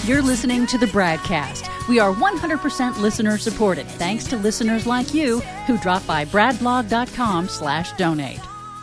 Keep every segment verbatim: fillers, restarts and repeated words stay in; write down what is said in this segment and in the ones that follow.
You're listening to the BradCast. We are one hundred percent listener supported, thanks to listeners like you who drop by bradblog.com slash donate.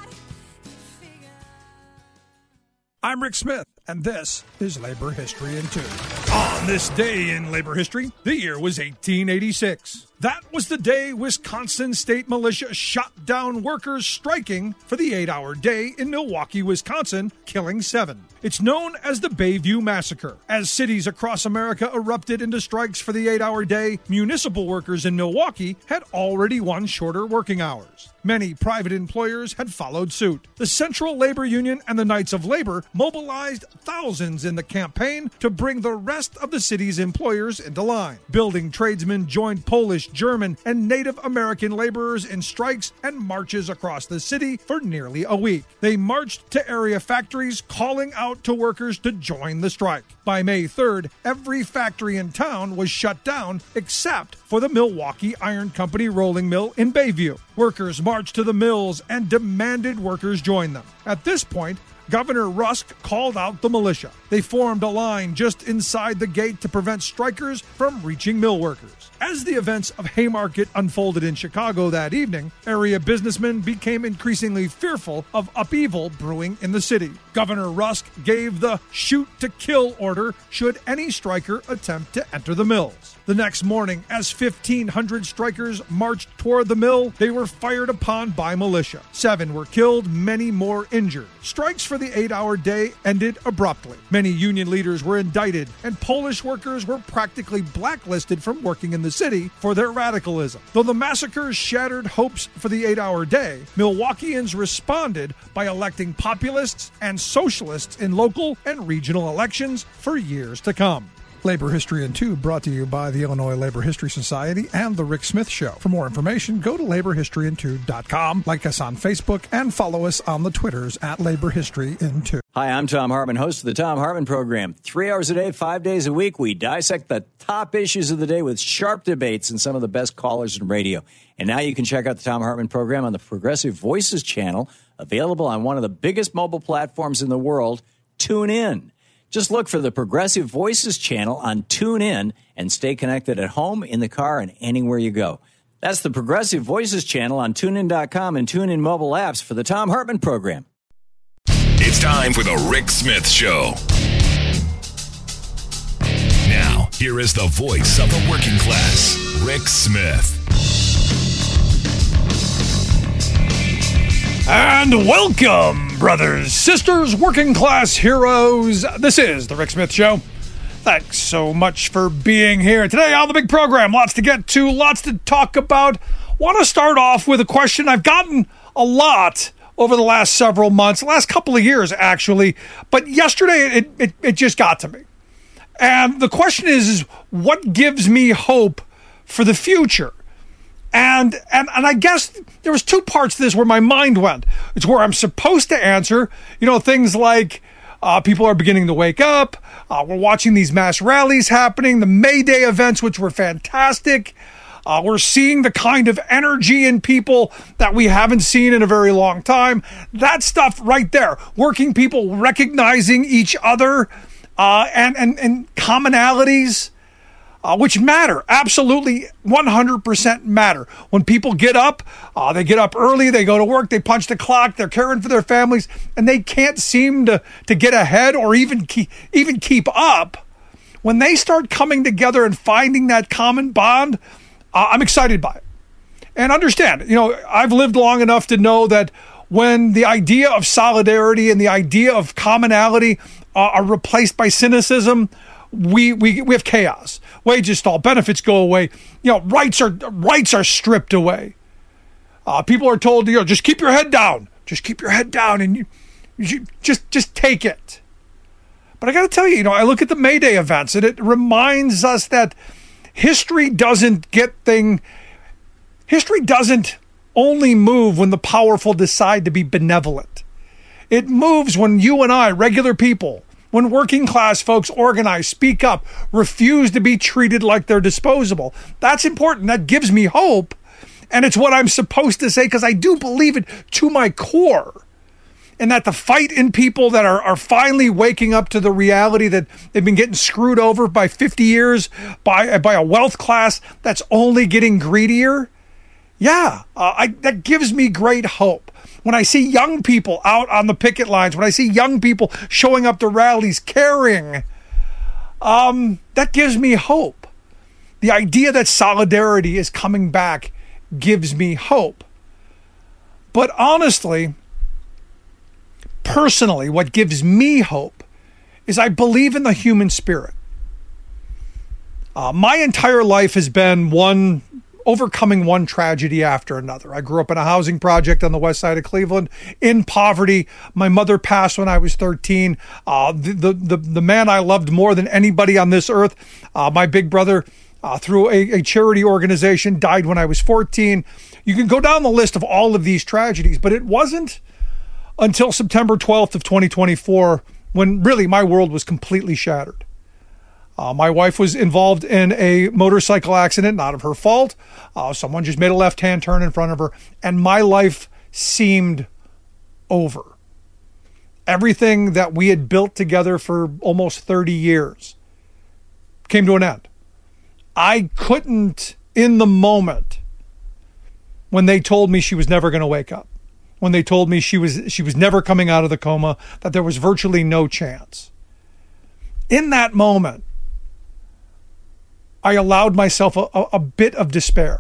I'm Rick Smith, and this is Labor History in Two. On this day in labor history, the year was eighteen eighty-six. That was the day Wisconsin State Militia shot down workers striking for the eight-hour day in Milwaukee, Wisconsin, killing seven. It's known as the Bayview Massacre. As cities across America erupted into strikes for the eight-hour day, municipal workers in Milwaukee had already won shorter working hours. Many private employers had followed suit. The Central Labor Union and the Knights of Labor mobilized thousands in the campaign to bring the rest of the city's employers into line. Building tradesmen joined Polish, German, and Native American laborers in strikes and marches across the city for nearly a week. They marched to area factories, calling out to workers to join the strike. By May third, every factory in town was shut down except for the Milwaukee Iron Company rolling mill in Bayview. Workers marched to the mills and demanded workers join them. At this point, Governor Rusk called out the militia. They formed a line just inside the gate to prevent strikers from reaching mill workers. As the events of Haymarket unfolded in Chicago that evening, area businessmen became increasingly fearful of upheaval brewing in the city. Governor Rusk gave the shoot-to-kill order should any striker attempt to enter the mills. The next morning, as fifteen hundred strikers marched toward the mill, they were fired upon by militia. Seven were killed, many more injured. Strikes for the eight-hour day ended abruptly. Many union leaders were indicted, and Polish workers were practically blacklisted from working in the city for their radicalism. Though the massacres shattered hopes for the eight-hour day, Milwaukeeans responded by electing populists and socialists in local and regional elections for years to come. Labor History in Two brought to you by the Illinois Labor History Society and The Rick Smith Show. For more information, go to labor history in two dot com, like us on Facebook, and follow us on the Twitters at Labor History in Two. Hi, I'm Tom Hartman, host of the Tom Hartman Program. Three hours a day, five days a week, we dissect the top issues of the day with sharp debates and some of the best callers in radio. And now you can check out the Tom Hartman Program on the Progressive Voices channel, available on one of the biggest mobile platforms in the world, TuneIn. Just look for the Progressive Voices channel on TuneIn and stay connected at home, in the car, and anywhere you go. That's the Progressive Voices channel on tune in dot com and TuneIn mobile apps for the Tom Hartman Program. It's time for the Rick Smith Show. Now, here is the voice of the working class, Rick Smith. And welcome, brothers, sisters, working class heroes. This is the Rick Smith Show. Thanks so much for being here today on the big program. Lots to get to, lots to talk about. Want to start off with a question I've gotten a lot over the last several months, last couple of years, actually. But yesterday, it, it, it just got to me. And the question is, is, what gives me hope for the future? And, and and I guess there was two parts to this where my mind went. It's where I'm supposed to answer, you know, things like uh, people are beginning to wake up. Uh, we're watching these mass rallies happening, the May Day events, which were fantastic. Uh, we're seeing the kind of energy in people that we haven't seen in a very long time. That stuff right there. Working people recognizing each other uh, and, and, and commonalities. Uh, which matter, absolutely one hundred percent matter. When people get up, uh, they get up early, they go to work, they punch the clock, they're caring for their families, and they can't seem to, to get ahead or even keep, even keep up. When they start coming together and finding that common bond, uh, I'm excited by it. And understand, you know, I've lived long enough to know that when the idea of solidarity and the idea of commonality uh, are replaced by cynicism, We, we we have chaos. Wages stall, benefits go away. You know, rights are rights are stripped away. Uh, people are told, you know, just keep your head down. Just keep your head down, and you, you just just take it. But I got to tell you, you know, I look at the May Day events, and it reminds us that history doesn't get thing. History doesn't only move when the powerful decide to be benevolent. It moves when you and I, regular people, when working class folks organize, speak up, refuse to be treated like they're disposable. That's important. That gives me hope. And it's what I'm supposed to say because I do believe it to my core. and that the fight in people that are, are finally waking up to the reality that they've been getting screwed over by fifty years by, by a wealth class that's only getting greedier. Yeah, uh, I, that gives me great hope. When I see young people out on the picket lines, when I see young people showing up to rallies caring, um, that gives me hope. The idea that solidarity is coming back gives me hope. But honestly, personally, what gives me hope is I believe in the human spirit. Uh, my entire life has been one overcoming one tragedy after another. I grew up in a housing project on the west side of Cleveland in poverty. My mother passed when I was thirteen. Uh, the, the, the, the man I loved more than anybody on this earth, uh, my big brother, uh, through a, a charity organization, died when I was fourteen. You can go down the list of all of these tragedies, but it wasn't until September twelfth of twenty twenty-four when really my world was completely shattered. Uh, my wife was involved in a motorcycle accident, not of her fault. Uh, someone just made a left-hand turn in front of her, and my life seemed over. Everything that we had built together for almost thirty years came to an end. I couldn't, in the moment, when they told me she was never going to wake up, when they told me she was she was never coming out of the coma, that there was virtually no chance. In that moment, I allowed myself a, a, a bit of despair.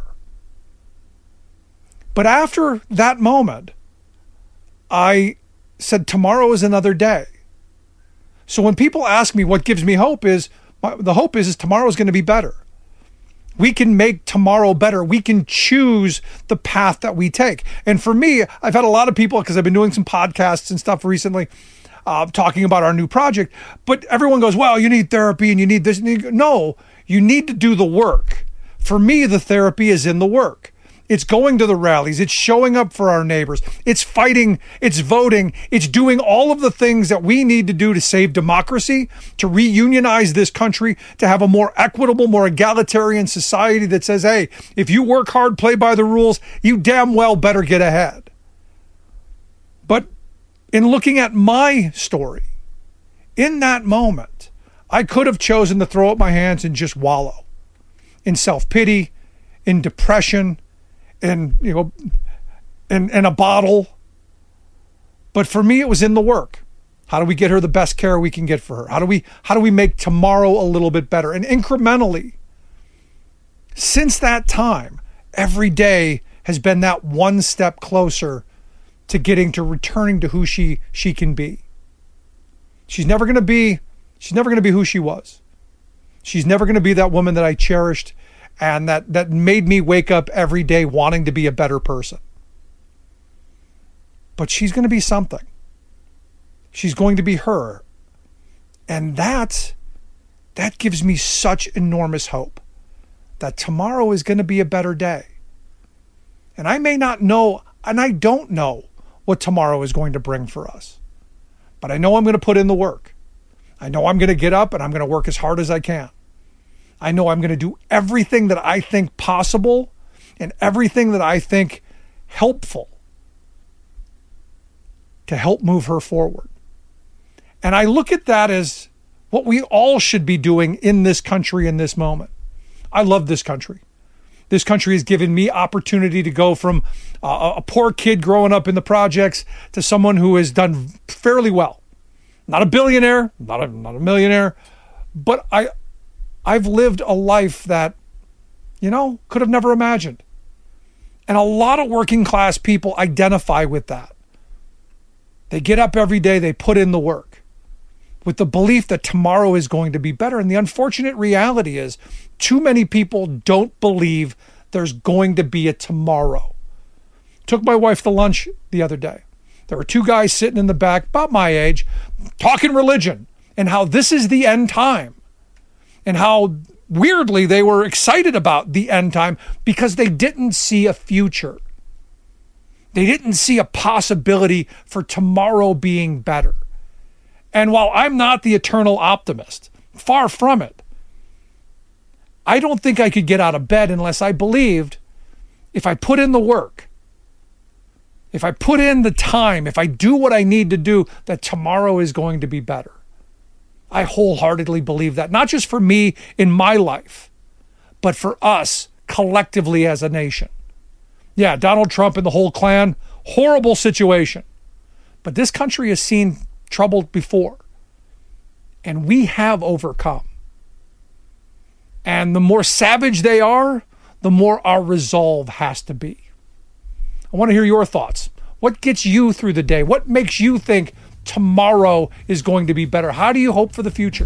But after that moment, I said, tomorrow is another day. So when people ask me what gives me hope is, my, the hope is, is tomorrow is going to be better. We can make tomorrow better. We can choose the path that we take. And for me, I've had a lot of people, because I've been doing some podcasts and stuff recently, uh, talking about our new project, but everyone goes, well, you need therapy and you need this. And you go, no, you need to do the work. For me, the therapy is in the work. It's going to the rallies. It's showing up for our neighbors. It's fighting. It's voting. It's doing all of the things that we need to do to save democracy, to reunionize this country, to have a more equitable, more egalitarian society that says, hey, if you work hard, play by the rules, you damn well better get ahead. But in looking at my story, in that moment, I could have chosen to throw up my hands and just wallow in self-pity, in depression, in, you know, in, in a bottle. But for me, it was in the work. How do we get her the best care we can get for her? How do we, how do we make tomorrow a little bit better? And incrementally, since that time, every day has been that one step closer to getting to returning to who she, she can be. She's never going to be She's never going to be who she was. She's never going to be that woman that I cherished and that, that made me wake up every day wanting to be a better person. But she's going to be something. She's going to be her. And that, that gives me such enormous hope that tomorrow is going to be a better day. And I may not know, and I don't know what tomorrow is going to bring for us. But I know I'm going to put in the work. I know I'm going to get up and I'm going to work as hard as I can. I know I'm going to do everything that I think possible and everything that I think helpful to help move her forward. And I look at that as what we all should be doing in this country in this moment. I love this country. This country has given me opportunity to go from uh, a poor kid growing up in the projects to someone who has done fairly well. Not a billionaire, not a, not a millionaire, but I, I've lived a life that, you know, could have never imagined. And a lot of working class people identify with that. They get up every day, they put in the work with the belief that tomorrow is going to be better. And the unfortunate reality is too many people don't believe there's going to be a tomorrow. Took my wife to lunch the other day. There were two guys sitting in the back, about my age, talking religion and how this is the end time. And how weirdly they were excited about the end time because they didn't see a future. They didn't see a possibility for tomorrow being better. And while I'm not the eternal optimist, far from it, I don't think I could get out of bed unless I believed if I put in the work, if I put in the time, if I do what I need to do, that tomorrow is going to be better. I wholeheartedly believe that, not just for me in my life, but for us collectively as a nation. Yeah, Donald Trump and the whole Klan, horrible situation. But this country has seen trouble before, and we have overcome. And the more savage they are, the more our resolve has to be. I want to hear your thoughts. What gets you through the day? What makes you think tomorrow is going to be better? How do you hope for the future?